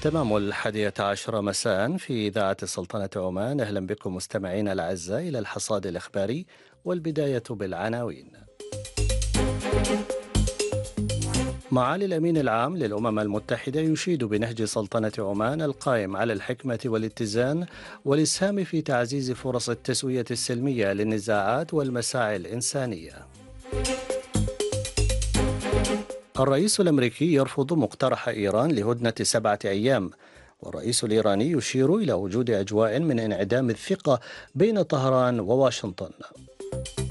تمام 11 مساء في إذاعة سلطنة عمان. أهلا بكم مستمعينا الأعزاء إلى الحصاد الإخباري، والبداية بالعناوين. معالي الأمين العام للأمم المتحدة يشيد بنهج سلطنة عمان القائم على الحكمة والاتزان والإسهام في تعزيز فرص التسوية السلمية للنزاعات والمساعي الإنسانية. الرئيس الأمريكي يرفض مقترح إيران لهدنة 7 أيام، والرئيس الإيراني يشير إلى وجود أجواء من انعدام الثقة بين طهران وواشنطن.